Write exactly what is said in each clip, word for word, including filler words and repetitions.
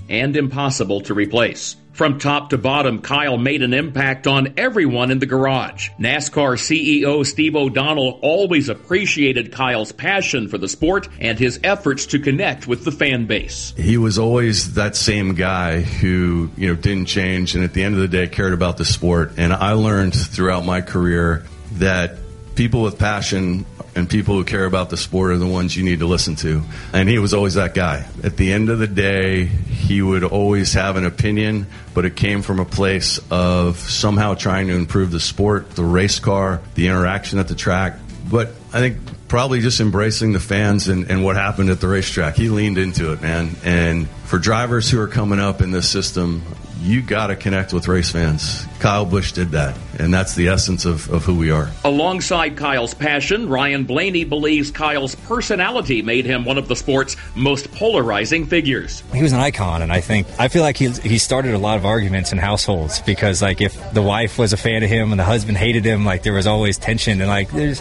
and impossible to replace. From top to bottom, Kyle made an impact on everyone in the garage. NASCAR C E O Steve O'Donnell always appreciated Kyle's passion for the sport and his efforts to connect with the fan base. He was always that same guy who, you know, didn't change and at the end of the day cared about the sport. And I learned throughout my career that people with passion and people who care about the sport are the ones you need to listen to. And he was always that guy. At the end of the day, he would always have an opinion, but it came from a place of somehow trying to improve the sport, the race car, the interaction at the track. But I think probably just embracing the fans and, and what happened at the racetrack. He leaned into it, man. And for drivers who are coming up in this system, you got to connect with race fans. Kyle Busch did that, and that's the essence of, of who we are. Alongside Kyle's passion, Ryan Blaney believes Kyle's personality made him one of the sport's most polarizing figures. He was an icon, and I think I feel like he he started a lot of arguments in households because, like, if the wife was a fan of him and the husband hated him, like, there was always tension, and like there's.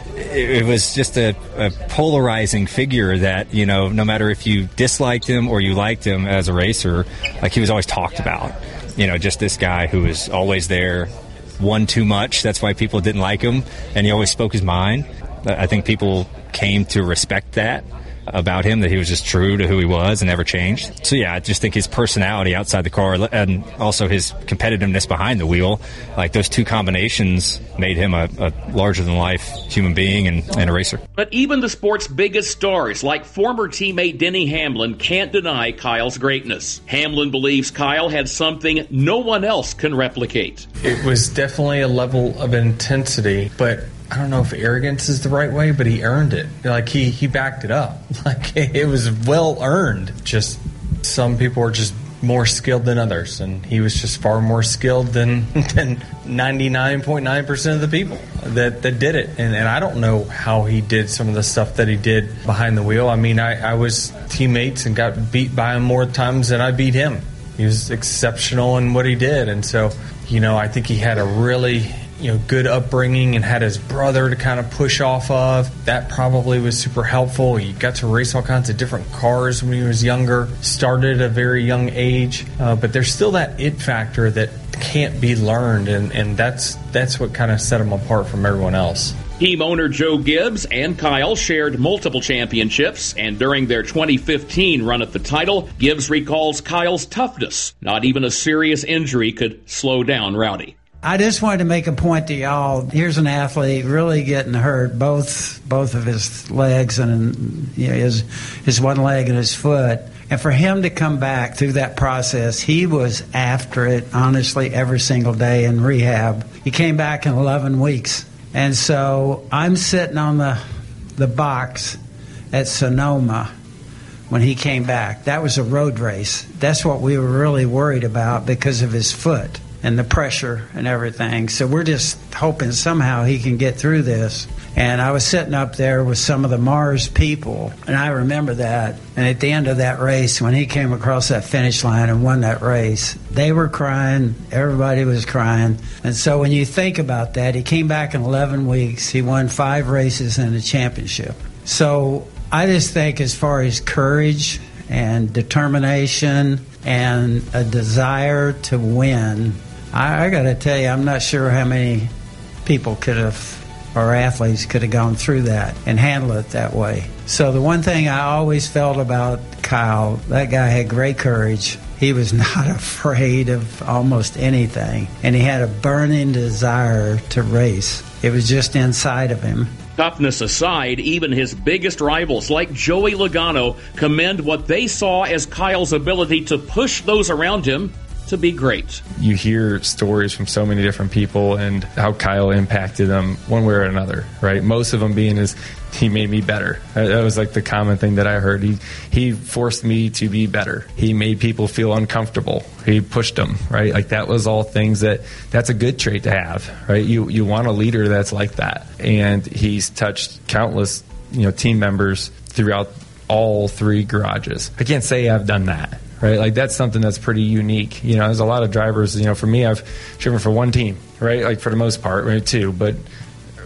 It was just a, a polarizing figure that, you know, no matter if you disliked him or you liked him as a racer, like he was always talked about. You know, just this guy who was always there, won too much. That's why people didn't like him, and he always spoke his mind. I think people came to respect that about him, that he was just true to who he was and never changed. So, yeah, I just think his personality outside the car and also his competitiveness behind the wheel, like those two combinations made him a, a larger-than-life human being and, and a racer. But even the sport's biggest stars, like former teammate Denny Hamlin, can't deny Kyle's greatness. Hamlin believes Kyle had something no one else can replicate. It was definitely a level of intensity, but I don't know if arrogance is the right way, but he earned it. Like, he, he backed it up. Like, it was well earned. Just some people are just more skilled than others, and he was just far more skilled than than ninety-nine point nine percent of the people that, that did it. And, and I don't know how he did some of the stuff that he did behind the wheel. I mean, I, I was teammates and got beat by him more times than I beat him. He was exceptional in what he did. And so, you know, I think he had a really, you know, good upbringing and had his brother to kind of push off of. That probably was super helpful. He got to race all kinds of different cars when he was younger, started at a very young age, uh, but there's still that it factor that can't be learned, and, and that's that's what kind of set him apart from everyone else. Team owner Joe Gibbs and Kyle shared multiple championships, and during their twenty fifteen run at the title, Gibbs recalls Kyle's toughness. Not even a serious injury could slow down Rowdy. I just wanted to make a point to y'all. Here's an athlete really getting hurt, both both of his legs and you know, his his one leg and his foot. And for him to come back through that process, he was after it, honestly, every single day in rehab. He came back in eleven weeks. And so I'm sitting on the the box at Sonoma when he came back. That was a road race. That's what we were really worried about because of his foot and the pressure and everything. So we're just hoping somehow he can get through this. And I was sitting up there with some of the Mars people, and I remember that. And at the end of that race, when he came across that finish line and won that race, they were crying. Everybody was crying. And so when you think about that, he came back in eleven weeks. He won five races and a championship. So I just think as far as courage and determination and a desire to win, I, I got to tell you, I'm not sure how many people could have, or athletes could have gone through that and handled it that way. So the one thing I always felt about Kyle, that guy had great courage. He was not afraid of almost anything, and he had a burning desire to race. It was just inside of him. Toughness aside, even his biggest rivals like Joey Logano commend what they saw as Kyle's ability to push those around him to be great. You hear stories from so many different people and how Kyle impacted them one way or another, right? Most of them being is he made me better. That was like the common thing that I heard. He he forced me to be better. He made people feel uncomfortable. He pushed them, right? Like that was all things that that's a good trait to have, right? You you want a leader that's like that. And he's touched countless, you know, team members throughout all three garages. I can't say I've done that. Right, like that's something that's pretty unique. You know, there's a lot of drivers. You know, for me, I've driven for one team, right? Like for the most part, right? Two, but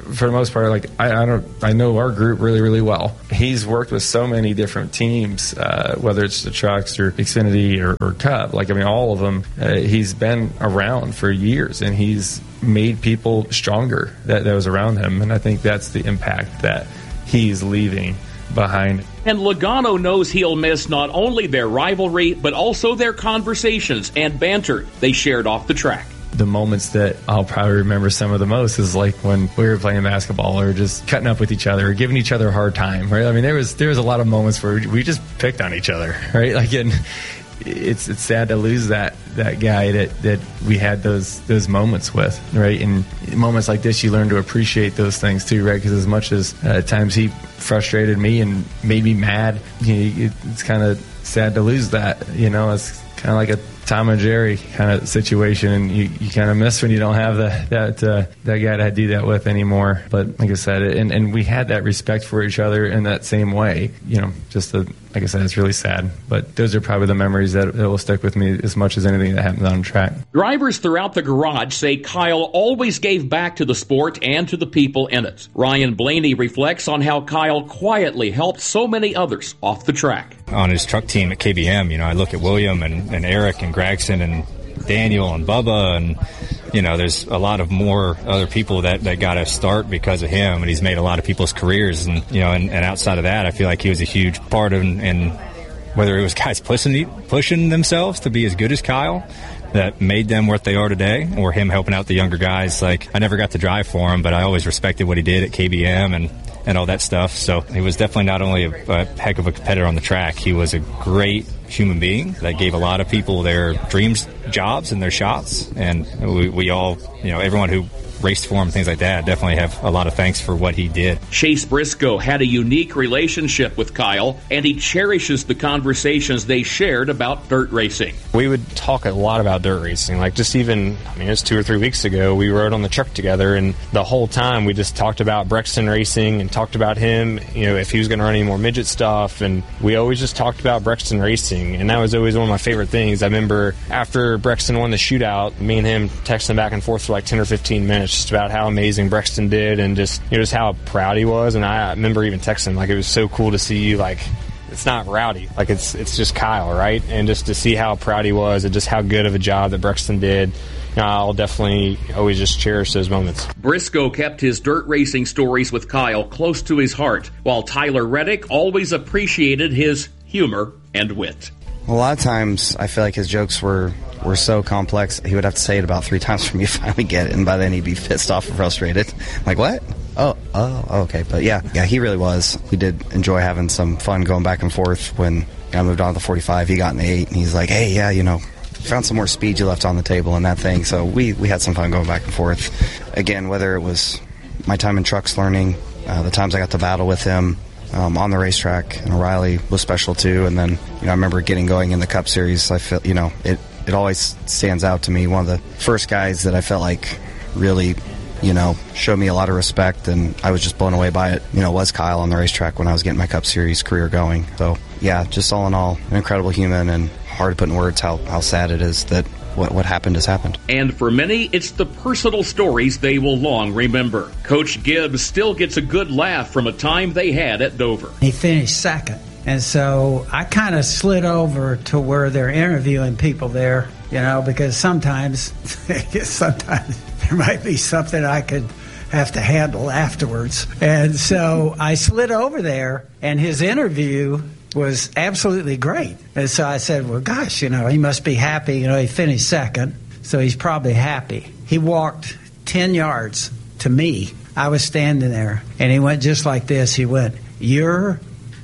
for the most part, like I, I don't, I know our group really, really well. He's worked with so many different teams, uh, whether it's the Trucks or Xfinity or, or Cup. Like I mean, all of them. Uh, he's been around for years, and he's made people stronger that, that was around him. And I think that's the impact that he's leaving behind. And Logano knows he'll miss not only their rivalry, but also their conversations and banter they shared off the track. The moments that I'll probably remember some of the most is like when we were playing basketball or just cutting up with each other or giving each other a hard time, right? I mean, there was there was a lot of moments where we just picked on each other, right? Like, and it's it's sad to lose that that guy that, that we had those those moments with, right? And moments like this, you learn to appreciate those things too, right? Because as much as uh, at times he frustrated me and made me mad, you know, it's kind of sad to lose that. You know, it's kind of like a Tom and Jerry kind of situation, and you, you kind of miss when you don't have the, that uh, that guy to do that with anymore. But like I said, and, and we had that respect for each other in that same way. You know, just the, like I said, it's really sad. But those are probably the memories that, that will stick with me as much as anything that happens on track. Drivers throughout the garage say Kyle always gave back to the sport and to the people in it. Ryan Blaney reflects on how Kyle quietly helped so many others off the track. On his truck team at K B M, you know, I look at William and, and Eric and Gregson and Daniel and Bubba, and you know, there's a lot of more other people that, that got a start because of him, and he's made a lot of people's careers. And you know, and, and outside of that, I feel like he was a huge part of, and whether it was guys pushing pushing themselves to be as good as Kyle, that made them what they are today, or him helping out the younger guys. Like, I never got to drive for him, but I always respected what he did at K B M and and all that stuff. So he was definitely not only a, a heck of a competitor on the track, he was a great human being that gave a lot of people their dreams, jobs, and their shots. And we, we all, you know, everyone who raced for him, things like that, definitely have a lot of thanks for what he did. Chase Briscoe had a unique relationship with Kyle, and he cherishes the conversations they shared about dirt racing. We would talk a lot about dirt racing, like just even, I mean, it was two or three weeks ago, we rode on the truck together, and the whole time we just talked about Brexton Racing and talked about him, you know, if he was going to run any more midget stuff, and we always just talked about Brexton Racing, and that was always one of my favorite things. I remember after Brexton won the shootout, me and him texting back and forth for like ten or fifteen minutes just about how amazing Brexton did, and just, you know, just how proud he was. And I remember even texting him, like, it was so cool to see you, like, it's not Rowdy, like it's it's just Kyle, right? And just to see how proud he was and just how good of a job that Brexton did, you know, I'll definitely always just cherish those moments. Briscoe kept his dirt racing stories with Kyle close to his heart, while Tyler Reddick always appreciated his humor and wit. A lot of times I feel like his jokes were were so complex, he would have to say it about three times for me to finally get it, and by then he'd be pissed off and frustrated. I'm like, what? Oh, oh, okay. But yeah, yeah, he really was. We did enjoy having some fun going back and forth. When I moved on to the forty-five, he got in the eight, and he's like, hey, yeah, you know, found some more speed you left on the table and that thing. So we, we had some fun going back and forth. Again, whether it was my time in trucks learning, uh, the times I got to battle with him, Um, on the racetrack, and O'Reilly was special too. And then, you know, I remember getting going in the Cup Series. I feel, you know, it, it always stands out to me. One of the first guys that I felt like really, you know, showed me a lot of respect, and I was just blown away by it, you know, was Kyle on the racetrack when I was getting my Cup Series career going. So, yeah, just all in all, an incredible human, and hard to put in words how, how sad it is that What, what happened has happened. And for many, it's the personal stories they will long remember. Coach Gibbs still gets a good laugh from a time they had at Dover. He finished second. And so I kind of slid over to where they're interviewing people there, you know, because sometimes, sometimes there might be something I could have to handle afterwards. And so I slid over there, and his interview was absolutely great. And so I said, well, gosh, you know, he must be happy. You know, he finished second, so he's probably happy. He walked ten yards to me. I was standing there, and he went just like this. He went, your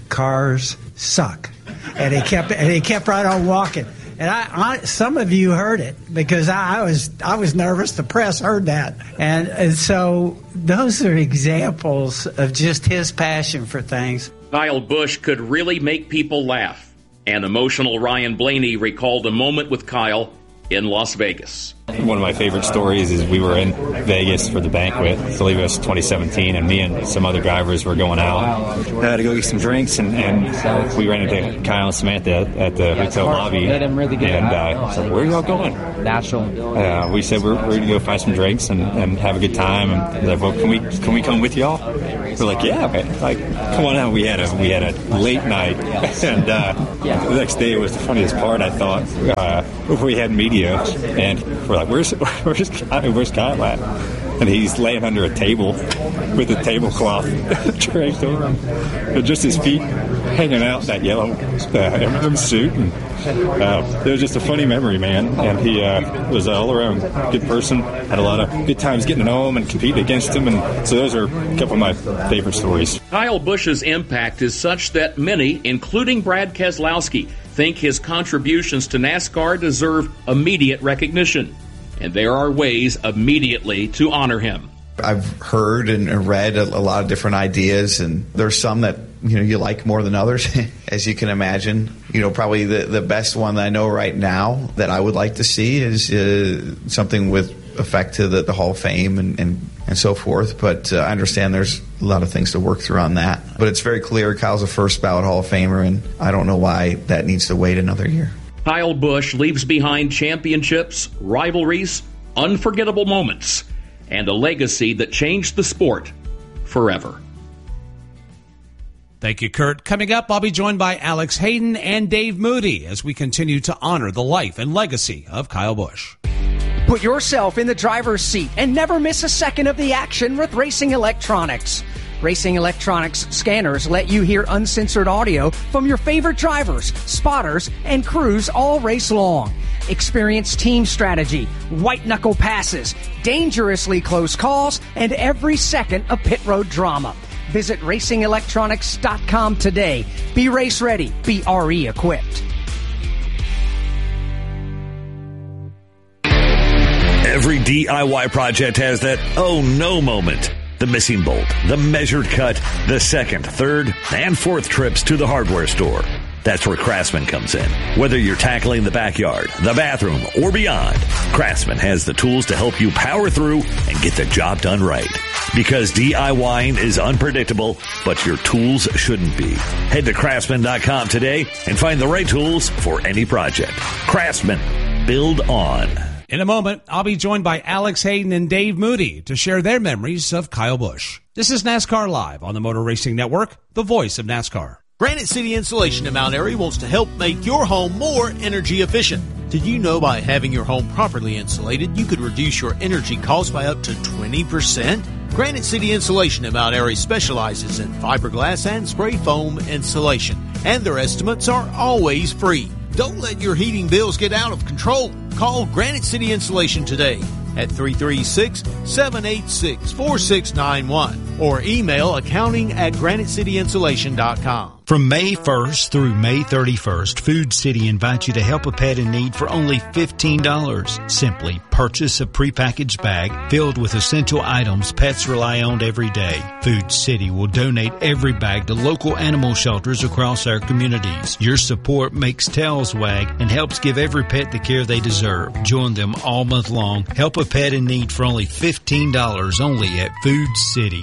cars suck. And he kept and he kept right on walking. And I, I some of you heard it, because I, I was I was nervous. The press heard that. And, and so those are examples of just his passion for things. Kyle Busch could really make people laugh. And emotional Ryan Blaney recalled a moment with Kyle in Las Vegas. One of my favorite stories is we were in Vegas for the banquet. I believe it was twenty seventeen, and me and some other drivers were going out uh, to go get some drinks, and, and we ran into Kyle and Samantha at, at the hotel lobby. And uh, I was like, where are y'all going? Natural. Uh, we said we're, we're going to go find some drinks and, and have a good time. And they're like, well, can we can we come with y'all? We're like, yeah, man. Like, come on out. We had a we had a late night, and uh, the next day was the funniest part. I thought uh, we had media, and we're like, where's where's Kyle, where's Kyle at? And he's laying under a table with a tablecloth draped over him, and just his feet hanging out in that yellow uh, M and M suit. And, uh, it was just a funny memory, man. And he uh, was an all-around good person. Had a lot of good times getting to know him and competing against him. And so those are a couple of my favorite stories. Kyle Busch's impact is such that many, including Brad Keselowski, think his contributions to NASCAR deserve immediate recognition. And there are ways immediately to honor him. I've heard and read a, a lot of different ideas, and there's some that you know you like more than others, as you can imagine. You know, probably the, the best one that I know right now that I would like to see is uh, something with effect to the, the Hall of Fame and, and, and so forth. But uh, I understand there's a lot of things to work through on that. But it's very clear Kyle's a first ballot Hall of Famer, and I don't know why that needs to wait another year. Kyle Busch leaves behind championships, rivalries, unforgettable moments, and a legacy that changed the sport forever. Thank you, Kurt. Coming up, I'll be joined by Alex Hayden and Dave Moody as we continue to honor the life and legacy of Kyle Busch. Put yourself in the driver's seat and never miss a second of the action with Racing Electronics. Racing Electronics scanners let you hear uncensored audio from your favorite drivers, spotters, and crews all race long. Experience team strategy, white-knuckle passes, dangerously close calls, and every second of pit road drama. Visit racing electronics dot com today. Be race ready. Be R E equipped. Every D I Y project has that oh no moment. The missing bolt, the measured cut, the second, third, and fourth trips to the hardware store. That's where Craftsman comes in. Whether you're tackling the backyard, the bathroom, or beyond, Craftsman has the tools to help you power through and get the job done right. Because DIYing is unpredictable, but your tools shouldn't be. Head to craftsman dot com today and find the right tools for any project. Craftsman. Build on. In a moment, I'll be joined by Alex Hayden and Dave Moody to share their memories of Kyle Busch. This is NASCAR Live on the Motor Racing Network, the voice of NASCAR. Granite City Insulation in Mount Airy wants to help make your home more energy efficient. Did you know by having your home properly insulated, you could reduce your energy costs by up to twenty percent? Granite City Insulation in Mount Airy specializes in fiberglass and spray foam insulation, and their estimates are always free. Don't let your heating bills get out of control. Call Granite City Insulation today at three three six, seven eight six, four six nine one or email accounting at granite city insulation dot com. From May first through May thirty-first, Food City invites you to help a pet in need for only fifteen dollars. Simply purchase a prepackaged bag filled with essential items pets rely on every day. Food City will donate every bag to local animal shelters across our communities. Your support makes tails wag and helps give every pet the care they deserve. Join them all month long. Help a pet in need for only fifteen dollars only at Food City.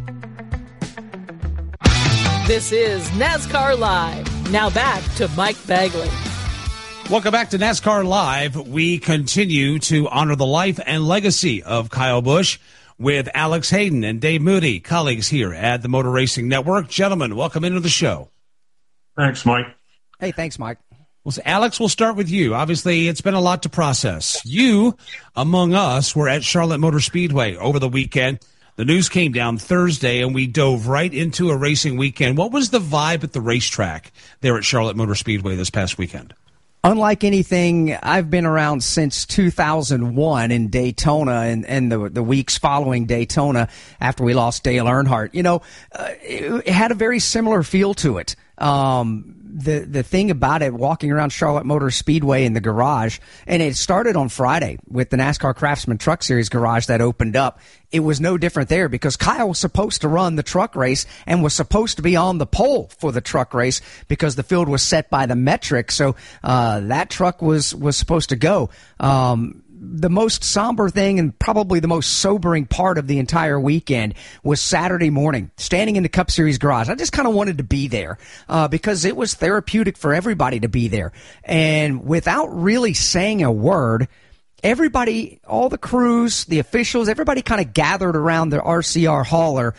This is NASCAR Live. Now back to Mike Bagley. Welcome back to NASCAR Live. We continue to honor the life and legacy of Kyle Busch with Alex Hayden and Dave Moody, colleagues here at the Motor Racing Network. Gentlemen, welcome into the show. Thanks, Mike. Hey, thanks, Mike. Well, so Alex, we'll start with you. Obviously, it's been a lot to process. You, among us, were at Charlotte Motor Speedway over the weekend. The news came down Thursday, and we dove right into a racing weekend. What was the vibe at the racetrack there at Charlotte Motor Speedway this past weekend? Unlike anything I've been around since two thousand one in Daytona and, and the the weeks following Daytona after we lost Dale Earnhardt, you know, uh, it, it had a very similar feel to it. Um, the the thing about it, walking around Charlotte Motor Speedway in the garage, and it started on Friday with the NASCAR Craftsman Truck Series garage that opened up. It was no different there because Kyle was supposed to run the truck race and was supposed to be on the pole for the truck race because the field was set by the metric. So uh, that truck was was supposed to go. Um, the most somber thing and probably the most sobering part of the entire weekend was Saturday morning, standing in the Cup Series garage. I just kind of wanted to be there uh, because it was therapeutic for everybody to be there. And without really saying a word, everybody, all the crews, the officials, everybody kind of gathered around the R C R hauler,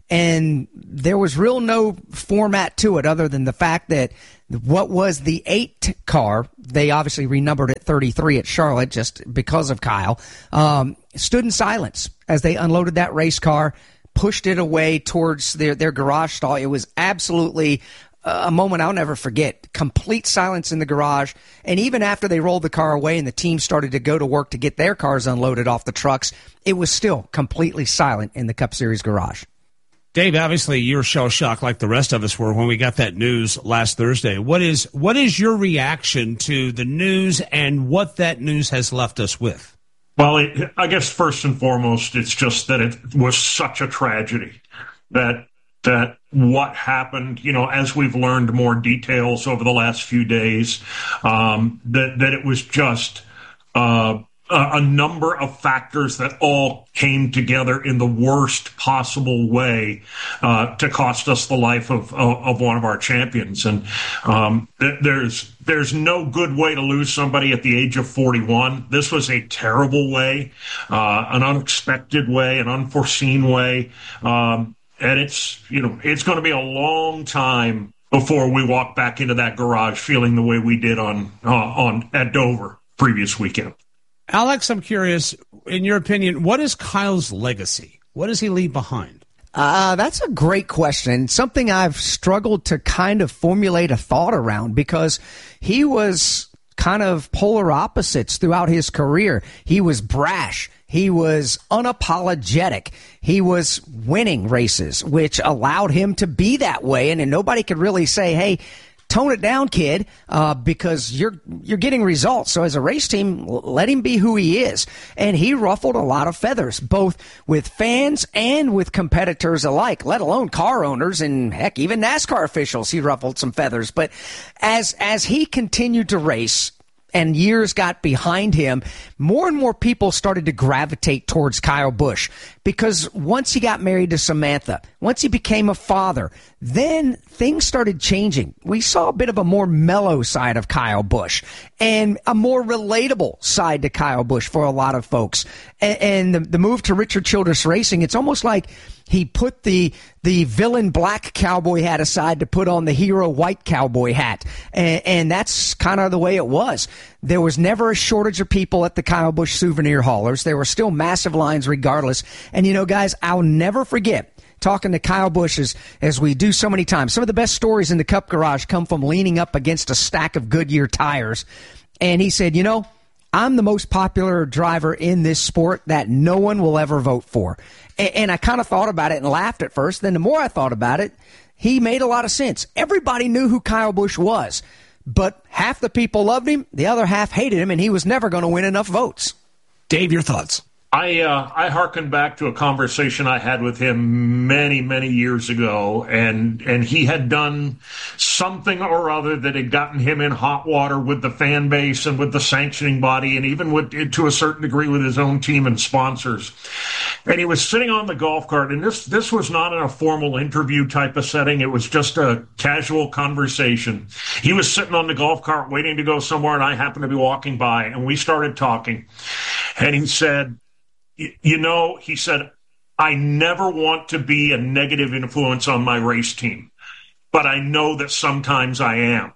and there was real no format to it other than the fact that what was the eight car, they obviously renumbered it thirty-three at Charlotte just because of Kyle, um, stood in silence as they unloaded that race car, pushed it away towards their, their garage stall. It was absolutely a moment I'll never forget. Complete silence in the garage. And even after they rolled the car away and the team started to go to work to get their cars unloaded off the trucks, it was still completely silent in the Cup Series garage. Dave, obviously you're shell-shocked like the rest of us were when we got that news last Thursday. What is what is your reaction to the news and what that news has left us with? Well, it, I guess first and foremost, it's just that it was such a tragedy that that what happened, you know, as we've learned more details over the last few days, um, that, that it was just uh, a, a number of factors that all came together in the worst possible way uh, to cost us the life of, of, of one of our champions. And um, th- there's there's no good way to lose somebody at the age of forty-one. This was a terrible way, uh, an unexpected way, an unforeseen way. Um, And it's, you know, it's going to be a long time before we walk back into that garage feeling the way we did on uh, on at Dover previous weekend. Alex, I'm curious, in your opinion, what is Kyle's legacy? What does he leave behind? Uh, that's a great question. Something I've struggled to kind of formulate a thought around because he was kind of polar opposites throughout his career. He was brash. He was unapologetic. He was winning races, which allowed him to be that way. And, and nobody could really say, hey, tone it down, kid, uh, because you're you're getting results. So as a race team, let him be who he is. And he ruffled a lot of feathers, both with fans and with competitors alike, let alone car owners and, heck, even NASCAR officials. He ruffled some feathers. But as as he continued to race, and years got behind him, more and more people started to gravitate towards Kyle Busch because once he got married to Samantha, once he became a father, then things started changing. We saw a bit of a more mellow side of Kyle Busch and a more relatable side to Kyle Busch for a lot of folks. And, and the, the move to Richard Childress Racing, it's almost like he put the the villain black cowboy hat aside to put on the hero white cowboy hat. And, and that's kind of the way it was. There was never a shortage of people at the Kyle Busch souvenir haulers. There were still massive lines regardless. And, you know, guys, I'll never forget talking to Kyle Busch as, as we do so many times. Some of the best stories in the Cup Garage come from leaning up against a stack of Goodyear tires. And he said, you know, I'm the most popular driver in this sport that no one will ever vote for. And, and I kind of thought about it and laughed at first. Then the more I thought about it, he made a lot of sense. Everybody knew who Kyle Busch was, but half the people loved him, the other half hated him, and he was never going to win enough votes. Dave, your thoughts? I uh, I hearken back to a conversation I had with him many, many years ago, and and he had done something or other that had gotten him in hot water with the fan base and with the sanctioning body, and even with to a certain degree with his own team and sponsors. And he was sitting on the golf cart, and this this was not in a formal interview type of setting. It was just a casual conversation. He was sitting on the golf cart waiting to go somewhere, and I happened to be walking by, and we started talking. And he said, you know, he said, I never want to be a negative influence on my race team, but I know that sometimes I am.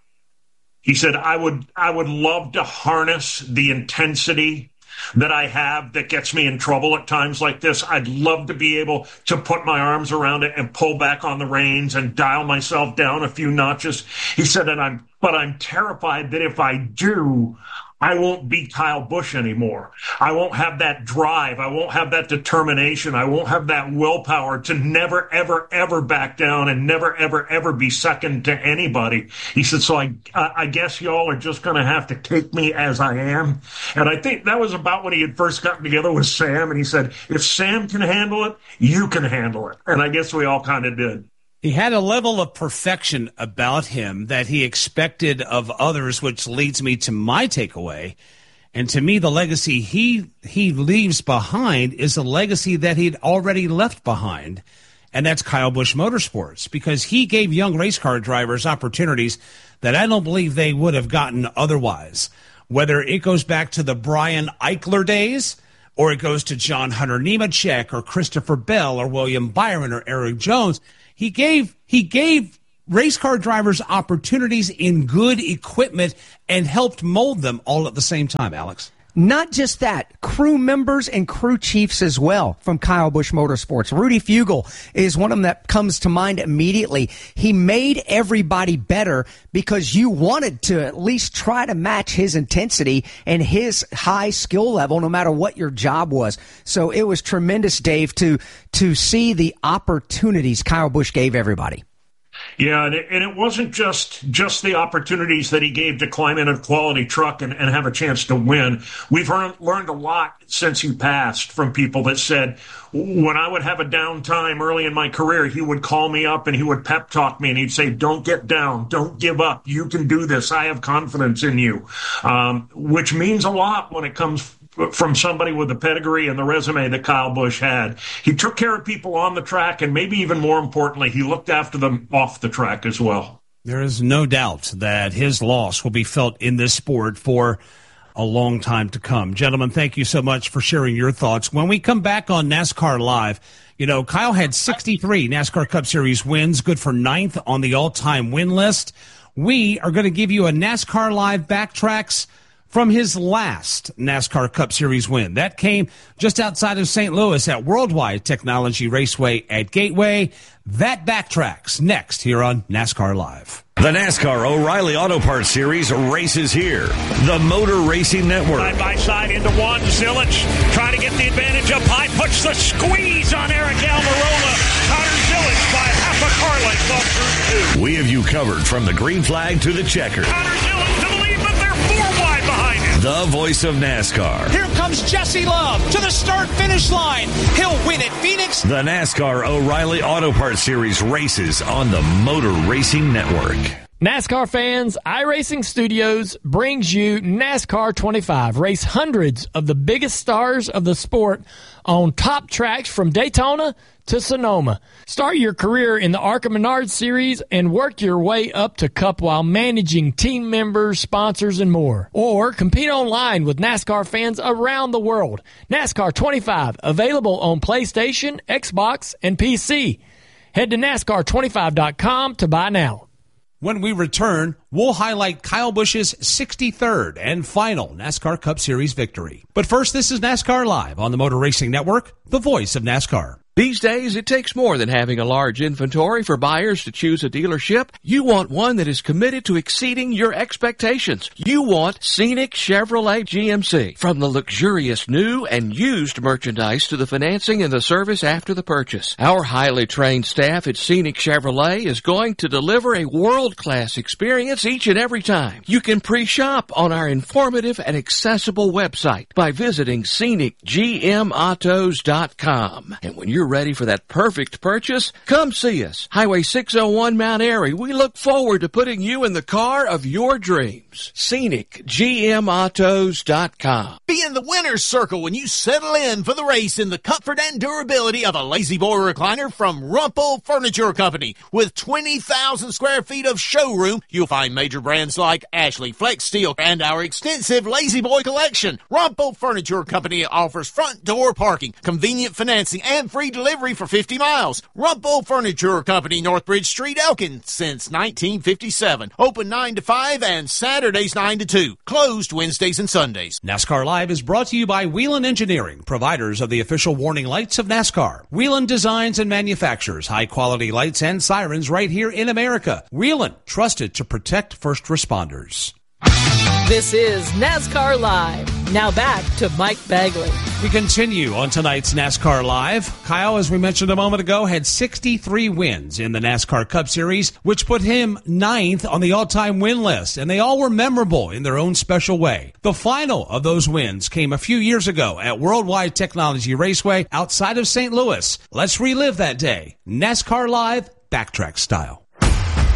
He said, I would I would love to harness the intensity that I have that gets me in trouble at times like this. I'd love to be able to put my arms around it and pull back on the reins and dial myself down a few notches. He said, and I'm but I'm terrified that if I do, I won't be Kyle Busch anymore. I won't have that drive. I won't have that determination. I won't have that willpower to never, ever, ever back down and never, ever, ever be second to anybody. He said, so I, I guess y'all are just going to have to take me as I am. And I think that was about when he had first gotten together with Sam. And he said, if Sam can handle it, you can handle it. And I guess we all kind of did. He had a level of perfection about him that he expected of others, which leads me to my takeaway. And to me, the legacy he he leaves behind is a legacy that he'd already left behind, and that's Kyle Busch Motorsports, because he gave young race car drivers opportunities that I don't believe they would have gotten otherwise. Whether it goes back to the Brian Eichler days, or it goes to John Hunter Nemechek, or Christopher Bell, or William Byron, or Eric Jones, he gave he gave race car drivers opportunities in good equipment and helped mold them all at the same time, Alex. Not just that, crew members and crew chiefs as well from Kyle Busch Motorsports. Rudy Fugle is one of them that comes to mind immediately. He made everybody better because you wanted to at least try to match his intensity and his high skill level no matter what your job was. So it was tremendous, Dave, to to see the opportunities Kyle Busch gave everybody. Yeah, and it, and it wasn't just just the opportunities that he gave to climb in a quality truck and, and have a chance to win. We've heard, learned a lot since he passed from people that said, when I would have a downtime early in my career, he would call me up and he would pep talk me and he'd say, don't get down, don't give up, you can do this, I have confidence in you, um, which means a lot when it comes from somebody with the pedigree and the resume that Kyle Busch had. He took care of people on the track, and maybe even more importantly, he looked after them off the track as well. There is no doubt that his loss will be felt in this sport for a long time to come. Gentlemen, thank you so much for sharing your thoughts. When we come back on NASCAR Live, you know, Kyle had sixty-three NASCAR Cup Series wins, good for ninth on the all-time win list. We are going to give you a NASCAR Live backtracks from his last NASCAR Cup Series win. That came just outside of Saint Louis at Worldwide Technology Raceway at Gateway. That backtracks next here on NASCAR Live. The NASCAR O'Reilly Auto Parts Series races here. The Motor Racing Network. Side by side into one. Zilich trying to get the advantage up high. Puts the squeeze on Eric Almirola. Connor Zilich by half a car length off through two. We have you covered from the green flag to the checker. Connor Zilich to the lead, but they're four wide behind him. The voice of NASCAR. Here comes Jesse Love to the start-finish line. He'll win at Phoenix. The NASCAR O'Reilly Auto Parts Series races on the Motor Racing Network. NASCAR fans, iRacing Studios brings you NASCAR twenty-five. Race hundreds of the biggest stars of the sport on top tracks from Daytona to Sonoma. Start your career in the ARCA Menard Series and work your way up to Cup while managing team members, sponsors, and more. Or compete online with NASCAR fans around the world. NASCAR twenty-five, available on PlayStation, Xbox, and P C. Head to NASCAR twenty-five dot com to buy now. When we return, we'll highlight Kyle Busch's sixty-third and final NASCAR Cup Series victory. But first, this is NASCAR Live on the Motor Racing Network, the voice of NASCAR. These days, it takes more than having a large inventory for buyers to choose a dealership. You want one that is committed to exceeding your expectations. You want Scenic Chevrolet G M C. From the luxurious new and used merchandise to the financing and the service after the purchase, our highly trained staff at Scenic Chevrolet is going to deliver a world-class experience each and every time. You can pre-shop on our informative and accessible website by visiting scenic g m autos dot com. And when you're ready for that perfect purchase, come see us. Highway six oh one Mount Airy. We look forward to putting you in the car of your dreams. scenic g m autos dot com. Be in the winner's circle when you settle in for the race in the comfort and durability of a Lazy Boy recliner from Rumpel Furniture Company. With twenty thousand square feet of showroom, you'll find major brands like Ashley, Flex Steel, and our extensive Lazy Boy collection. Rumpel Furniture Company offers front door parking, convenient financing, and free delivery for fifty miles. Rumpel Furniture Company, Northbridge Street, Elkin, since nineteen fifty-seven. Open nine to five and Saturdays nine to two. Closed Wednesdays and Sundays. NASCAR Live is brought to you by Whelen Engineering, providers of the official warning lights of NASCAR. Whelen designs and manufactures high-quality lights and sirens right here in America. Whelen, trusted to protect first responders. This is NASCAR Live. Now back to Mike Bagley. We continue on tonight's NASCAR Live. Kyle, as we mentioned a moment ago, had sixty-three wins in the NASCAR Cup Series, which put him ninth on the all-time win list, and they all were memorable in their own special way. The final of those wins came a few years ago at Worldwide Technology Raceway outside of Saint Louis. Let's relive that day. NASCAR Live, backtrack style.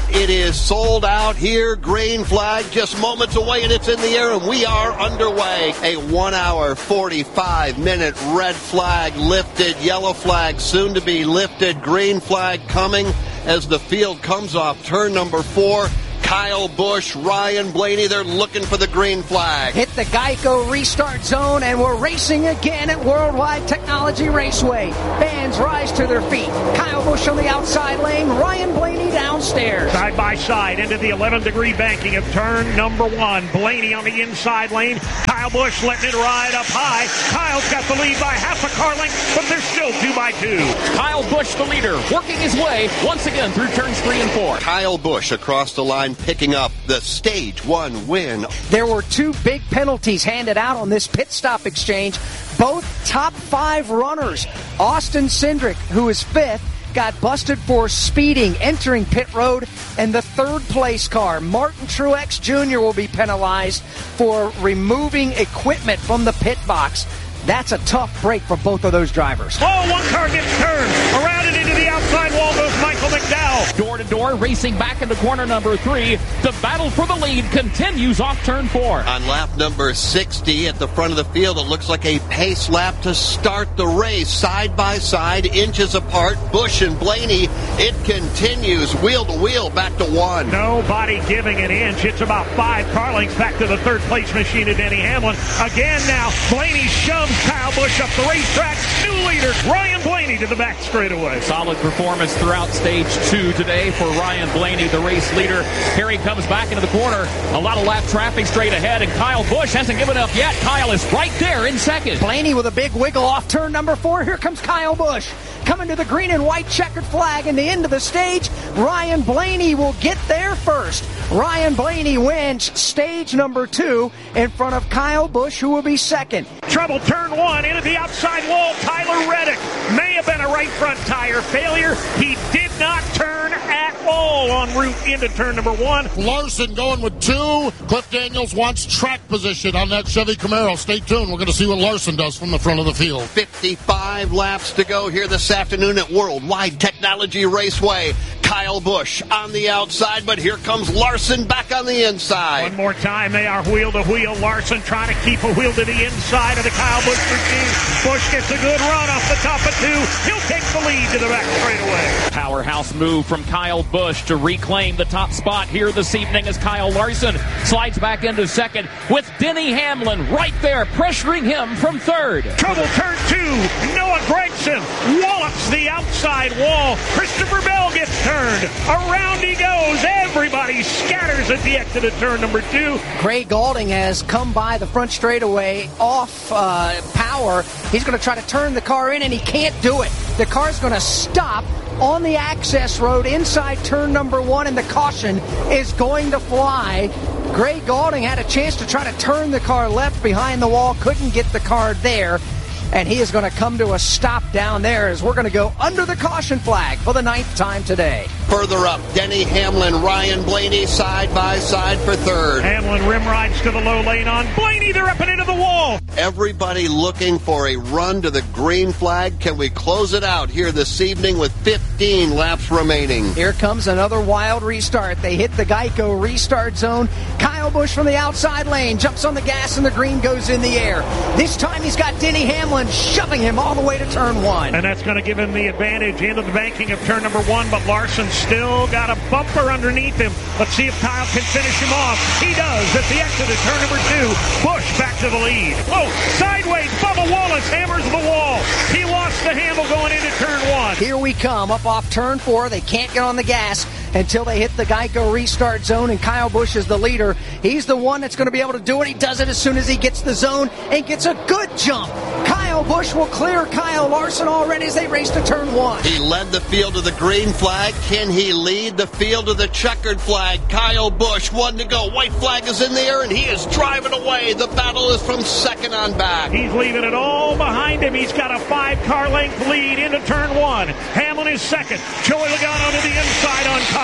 It is sold out here. Green flag just moments away, and it's in the air, and we are underway. A one hour, forty-five minute red flag lifted, yellow flag soon to be lifted, green flag coming as the field comes off turn number four. Kyle Busch, Ryan Blaney, they're looking for the green flag. Hit the Geico restart zone, and we're racing again at Worldwide Technology Raceway. Fans rise to their feet. Kyle Busch on the outside lane, Ryan Blaney downstairs. Side by side into the eleven degree banking of turn number one. Blaney on the inside lane. Kyle Busch letting it ride up high. Kyle's got the lead by half a car length, but they're still two by two. Kyle Busch, the leader, working his way once again through turns three and four. Kyle Busch across the line, picking up the stage one win. There were two big penalties handed out on this pit stop exchange. Both top five runners. Austin Cindric, who is fifth, got busted for speeding entering pit road, and the third place car, Martin Truex Junior, will be penalized for removing equipment from the pit box. That's a tough break for both of those drivers. Oh, one car gets turned. Around and into the outside wall goes Michael McDowell. Door to door, racing back into corner number three. The battle for the lead continues off turn four. On lap number sixty at the front of the field, it looks like a pace lap to start the race. Side by side, inches apart, Busch and Blaney. It continues wheel to wheel back to one. Nobody giving an inch. It's about five car lengths back to the third place machine of Denny Hamlin. Again now, Blaney shoves Kyle Busch up the racetrack. New leader, Ryan Blaney to the back straightaway. Solid performance throughout stage two today for Ryan Blaney, the race leader. Here he comes back into the corner. A lot of lap traffic straight ahead, and Kyle Busch hasn't given up yet. Kyle is right there in second. Blaney with a big wiggle off turn number four. Here comes Kyle Busch. Coming to the green and white checkered flag in the end of the stage. Ryan Blaney will get there first. Ryan Blaney wins stage number two in front of Kyle Busch, who will be second. Trouble turn one into the outside wall. Tyler Reddick may have been a right front tire failure. He did not turn at all en route into turn number one. Larson going with two. Cliff Daniels wants track position on that Chevy Camaro. Stay tuned. We're going to see what Larson does from the front of the field. fifty-five laps to go here this afternoon at Worldwide Technology Raceway. Kyle Busch on the outside, but here comes Larson back on the inside. One more time, they are wheel to wheel. Larson trying to keep a wheel to the inside of the Kyle Busch machine. Busch gets a good run off the top of two. He'll take the lead to the back straightaway. Powerhouse move from Kyle Busch to reclaim the top spot here this evening as Kyle Larson slides back into second with Denny Hamlin right there pressuring him from third. Trouble turn two. Noah Gragson wallops the outside wall. Christopher Bell gets turned. Around he goes. Everybody scatters at the exit of turn number two. Craig Gaulding has come by the front straightaway off uh, power. He's going to try to turn the car in, and he can't do it. The car's going to stop on the access road inside turn number one, and the caution is going to fly. Craig Gaulding had a chance to try to turn the car left behind the wall, couldn't get the car there. And he is going to come to a stop down there as we're going to go under the caution flag for the ninth time today. Further up, Denny Hamlin, Ryan Blaney side by side for third. Hamlin rim rides to the low lane on Blaney. They're up and into the wall. Everybody looking for a run to the green flag. Can we close it out here this evening with fifteen laps remaining? Here comes another wild restart. They hit the Geico restart zone. Kyle Busch from the outside lane jumps on the gas and the green goes in the air. This time he's got Denny Hamlin shoving him all the way to turn one. And that's going to give him the advantage into the banking of turn number one, but Larson still got a bumper underneath him. Let's see if Kyle can finish him off. He does at the exit of turn number two. Busch back to the lead. Whoa, sideways, Bubba Wallace hammers the wall. He lost the handle going into turn one. Here we come, up off turn four. They can't get on the gas until they hit the Geico restart zone, and Kyle Busch is the leader. He's the one that's going to be able to do it. He does it as soon as he gets the zone and gets a good jump. Kyle Busch will clear Kyle Larson already as they race to turn one. He led the field to the green flag. Can he lead the field to the checkered flag? Kyle Busch, one to go. White flag is in the air, and he is driving away. The battle is from second on back. He's leaving it all behind him. He's got a five-car length lead into turn one. Hamlin is second. Joey Logano to the inside on Kyle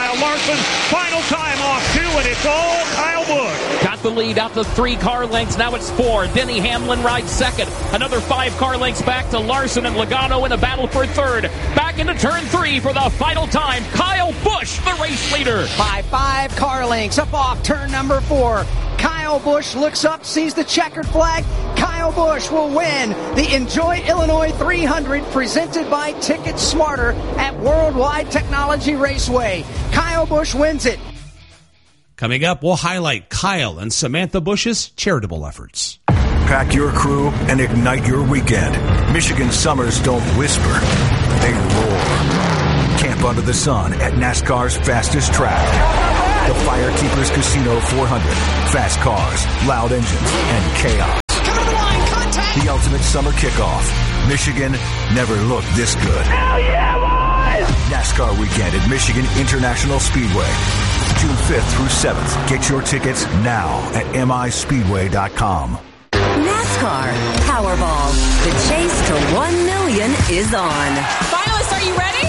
Kyle Larson. Final time off two, and it's all Kyle Busch. Got the lead out to three car lengths. Now it's four. Denny Hamlin rides second. Another five car lengths back to Larson and Logano in a battle for third. Back into turn three for the final time. Kyle Busch, the race leader. By five car lengths up off turn number four. Kyle Busch looks up, sees the checkered flag. Kyle Busch will win the Enjoy Illinois three hundred presented by Ticket Smarter at Worldwide Technology Raceway. Kyle Busch wins it. Coming up, we'll highlight Kyle and Samantha Busch's charitable efforts. Pack your crew and ignite your weekend. Michigan summers don't whisper, they roar. Camp under the sun at NASCAR's fastest track. The Firekeepers Casino four hundred. Fast cars, loud engines, and chaos. The ultimate summer kickoff. Michigan never looked this good. Hell yeah, boys! NASCAR weekend at Michigan International Speedway. June fifth through seventh. Get your tickets now at M I speedway dot com. NASCAR Powerball. The chase to one million is on. Finalists, are you ready?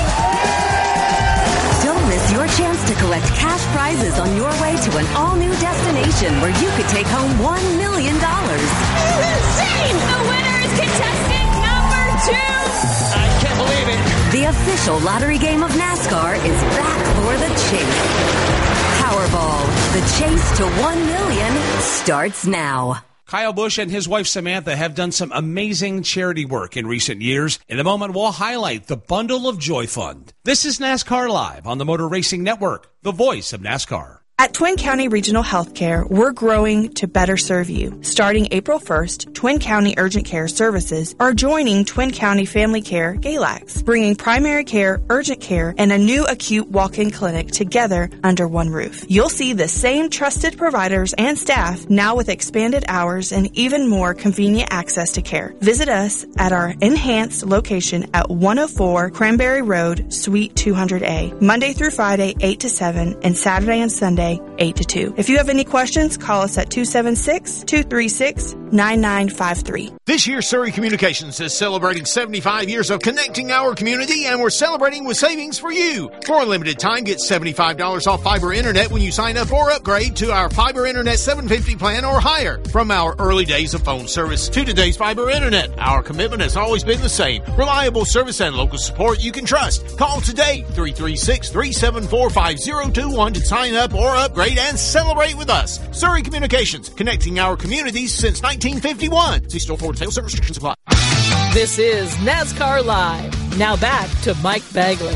Don't miss your chance to collect cash prizes on your way to an all-new destination where you could take home one million dollars. Insane! The winner is contestant number two! I can't believe it. The official lottery game of NASCAR is back for the chase. Powerball. The chase to one million starts now. Kyle Busch and his wife Samantha have done some amazing charity work in recent years. In a moment, we'll highlight the Bundle of Joy Fund. This is NASCAR Live on the Motor Racing Network, the voice of NASCAR. At Twin County Regional Healthcare, we're growing to better serve you. Starting April first, Twin County Urgent Care Services are joining Twin County Family Care Galax, bringing primary care, urgent care, and a new acute walk-in clinic together under one roof. You'll see the same trusted providers and staff now with expanded hours and even more convenient access to care. Visit us at our enhanced location at one oh four Cranberry Road, Suite two hundred A, Monday through Friday, eight to seven, and Saturday and Sunday, eight to two. If you have any questions, call us at two seven six, two three six, nine nine five three. This year, Surrey Communications is celebrating seventy-five years of connecting our community, and we're celebrating with savings for you. For a limited time, get seventy-five dollars off fiber internet when you sign up or upgrade to our fiber internet seven fifty plan or higher. From our early days of phone service to today's fiber internet, our commitment has always been the same. Reliable service and local support you can trust. Call today, three three six, three seven four, five zero two one to sign up or upgrade and celebrate with us. Surrey Communications, connecting our communities since nineteen fifty-one. See store for details and restrictions apply. This is NASCAR Live. Now back to Mike Bagley.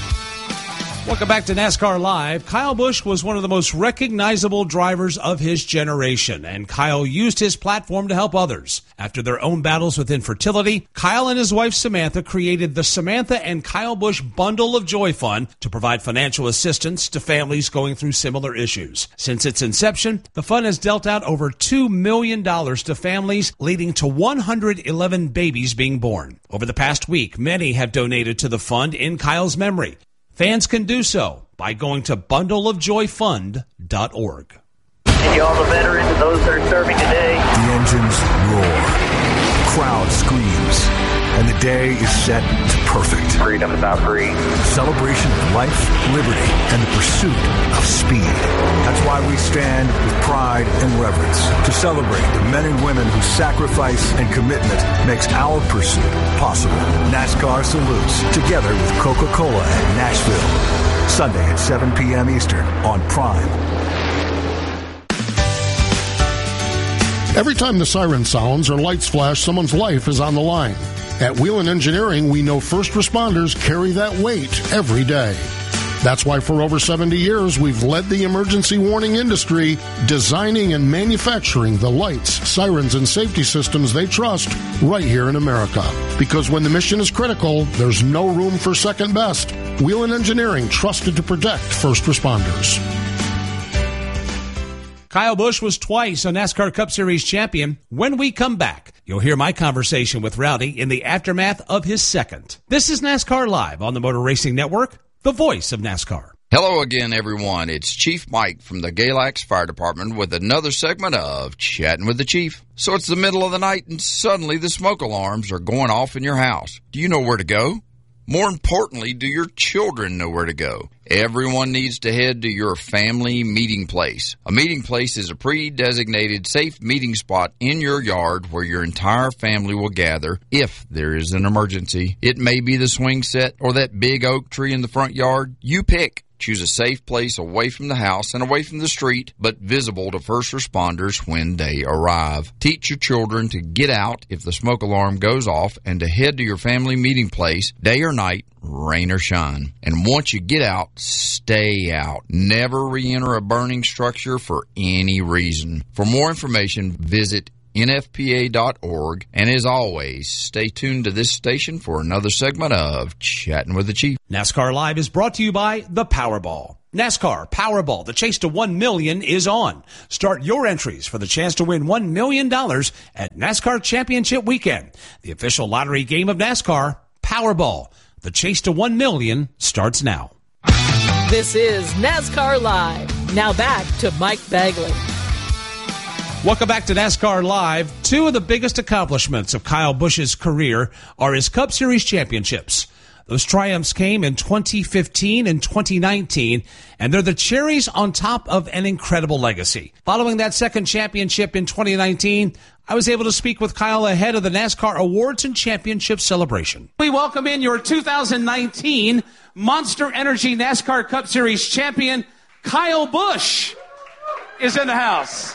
Welcome back to NASCAR Live. Kyle Busch was one of the most recognizable drivers of his generation, and Kyle used his platform to help others. After their own battles with infertility, Kyle and his wife Samantha created the Samantha and Kyle Busch Bundle of Joy Fund to provide financial assistance to families going through similar issues. Since its inception, the fund has dealt out over two million dollars to families, leading to one hundred eleven babies being born. Over the past week, many have donated to the fund in Kyle's memory. Fans can do so by going to bundle of joy fund dot org. And you all the veterans and those that are serving today. The engines roar. Crowd screams. And the day is set to perfect. Freedom is our free. Celebration of life, liberty, and the pursuit of speed. That's why we stand with pride and reverence to celebrate the men and women whose sacrifice and commitment makes our pursuit possible. NASCAR salutes together with Coca-Cola at Nashville. Sunday at seven p.m. Eastern on Prime. Every time the siren sounds or lights flash, someone's life is on the line. At Whelen Engineering, we know first responders carry that weight every day. That's why for over seventy years, we've led the emergency warning industry, designing and manufacturing the lights, sirens, and safety systems they trust right here in America. Because when the mission is critical, there's no room for second best. Whelen Engineering, trusted to protect first responders. Kyle Busch was twice a NASCAR Cup Series champion. When we come back, you'll hear my conversation with Rowdy in the aftermath of his second. This is NASCAR Live on the Motor Racing Network, the voice of NASCAR. Hello again, everyone. It's Chief Mike from the Galax Fire Department with another segment of Chatting with the Chief. So it's the middle of the night and suddenly the smoke alarms are going off in your house. Do you know where to go? More importantly, do your children know where to go? Everyone needs to head to your family meeting place. A meeting place is a pre-designated safe meeting spot in your yard where your entire family will gather if there is an emergency. It may be the swing set or that big oak tree in the front yard. You pick. Choose a safe place away from the house and away from the street, but visible to first responders when they arrive. Teach your children to get out if the smoke alarm goes off and to head to your family meeting place day or night, rain or shine. And once you get out, stay out. Never re-enter a burning structure for any reason. For more information, visit N F P A dot org. And as always, stay tuned to this station for another segment of Chatting with the Chief. NASCAR Live is brought to you by the Powerball. NASCAR Powerball, the chase to one million dollars is on. Start your entries for the chance to win one million dollars at NASCAR Championship Weekend. The official lottery game of NASCAR, Powerball. The chase to one million dollars starts now. This is NASCAR Live. Now back to Mike Bagley. Welcome back to NASCAR Live. Two of the biggest accomplishments of Kyle Busch's career are his Cup Series championships. Those triumphs came in twenty fifteen and twenty nineteen, and they're the cherries on top of an incredible legacy. Following that second championship in twenty nineteen, I was able to speak with Kyle ahead of the NASCAR Awards and Championship celebration. We welcome in your two thousand nineteen Monster Energy NASCAR Cup Series champion, Kyle Busch, is in the house.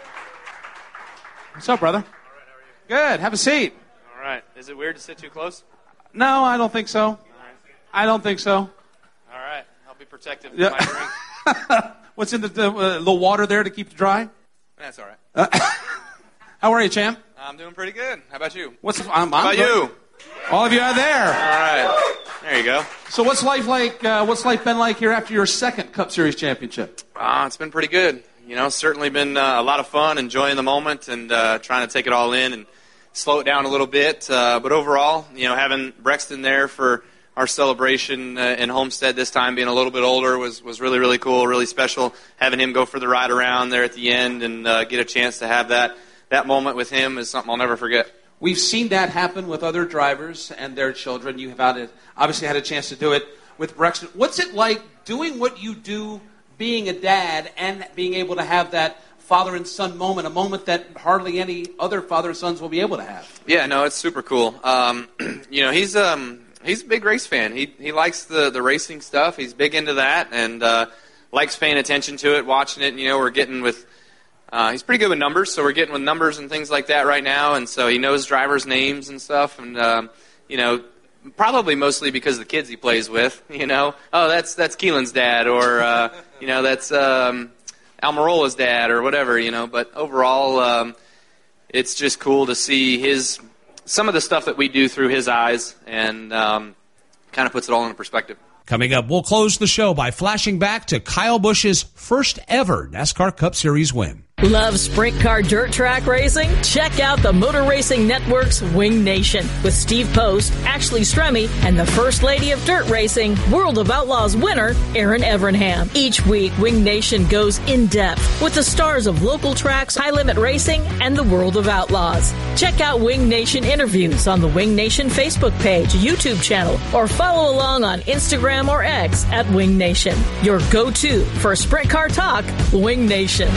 What's up, brother? All right, how are you? Good. Have a seat. All right. Is it weird to sit too close? No, I don't think so. All right. I don't think so. All right. I'll be protective of Yeah. my drink. What's in the, the, uh, the water there to keep it dry? That's all right. Uh, how are you, champ? I'm doing pretty good. How about you? What's I'm, I'm How about good. you? All of you are there. All right. There you go. So what's life like? Uh, what's life been like here after your second Cup Series championship? Uh, it's been pretty good. You know, certainly been uh, a lot of fun, enjoying the moment and uh, trying to take it all in and slow it down a little bit. Uh, but overall, you know, having Brexton there for our celebration uh, in Homestead this time, being a little bit older, was, was really, really cool, really special. Having him go for the ride around there at the end and uh, get a chance to have that, that moment with him is something I'll never forget. We've seen that happen with other drivers and their children. You have had a, obviously had a chance to do it with Brexton. What's it like doing what you do, being a dad, and being able to have that father and son moment, a moment that hardly any other father and sons will be able to have? Yeah, no, it's super cool. Um, you know, he's um, he's a big race fan. He he likes the, the racing stuff. He's big into that and uh, likes paying attention to it, watching it. And, you know, we're getting with uh, he's pretty good with numbers, so we're getting with numbers and things like that right now. And so he knows drivers' names and stuff. And um, you know. Probably mostly because of the kids he plays with, you know. Oh, that's that's Keelan's dad, or uh, you know, that's um, Almirola's dad, or whatever, you know. But overall, um, it's just cool to see his some of the stuff that we do through his eyes, and um, kind of puts it all into perspective. Coming up, we'll close the show by flashing back to Kyle Busch's first ever NASCAR Cup Series win. Love sprint car dirt track racing? Check out the Motor Racing Network's Wing Nation with Steve Post, Ashley Stremme, and the First Lady of Dirt Racing, World of Outlaws winner, Erin Evernham. Each week, Wing Nation goes in-depth with the stars of local tracks, high-limit racing, and the World of Outlaws. Check out Wing Nation interviews on the Wing Nation Facebook page, YouTube channel, or follow along on Instagram or X at Wing Nation. Your go-to for sprint car talk, Wing Nation.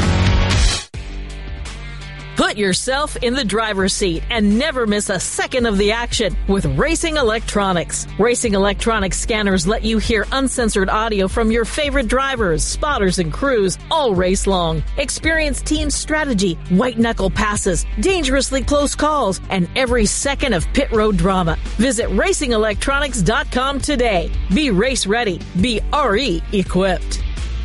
Put yourself in the driver's seat and never miss a second of the action with Racing Electronics. Racing Electronics scanners let you hear uncensored audio from your favorite drivers, spotters, and crews all race long. Experience team strategy, white-knuckle passes, dangerously close calls, and every second of pit road drama. Visit racing electronics dot com today. Be race ready. Be R E equipped.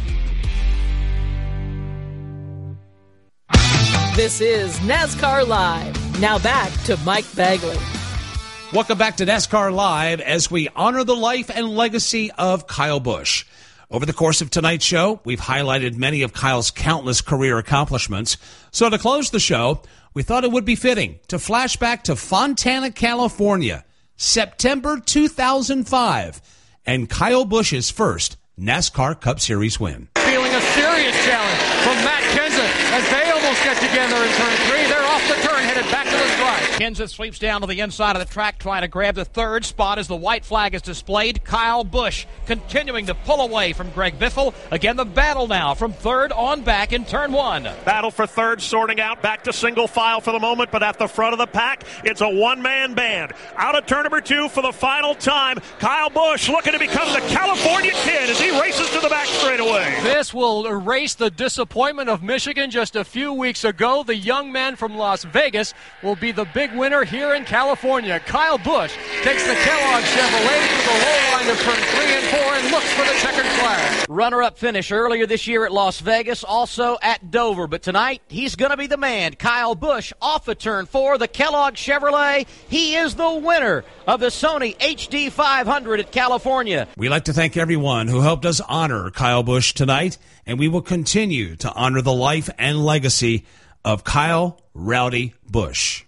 This is NASCAR Live. Now back to Mike Bagley. Welcome back to NASCAR Live as we honor the life and legacy of Kyle Busch. Over the course of tonight's show, we've highlighted many of Kyle's countless career accomplishments. So to close the show, we thought it would be fitting to flash back to Fontana, California, September two thousand five, and Kyle Busch's first NASCAR Cup Series win. Feeling a serious challenge from Matt Kenseth as they almost get together in turn three. They're off the turn, headed back to the stripe. Kenseth sweeps down to the inside of the track, trying to grab the third spot as the white flag is displayed. Kyle Busch continuing to pull away from Greg Biffle. Again, the battle now from third on back in turn one. Battle for third sorting out, back to single file for the moment, but at the front of the pack, it's a one-man band. Out of turn number two for the final time, Kyle Busch looking to become the California Kid as he races to the back straightaway. This will erase the disappointment of Michigan just a few weeks ago. The young man from Las Vegas will be the big winner here in California. Kyle Busch takes the Kellogg Chevrolet to the low line of turn three and four and looks for the checkered flag. Runner-up finish earlier this year at Las Vegas, also at Dover. But tonight, he's going to be the man. Kyle Busch off of turn four, the Kellogg Chevrolet. He is the winner of the Sony H D five hundred at California. We'd like to thank everyone who helped us honor Kyle Busch tonight, and we will continue to honor the life and legacy of Kyle Rowdy Busch.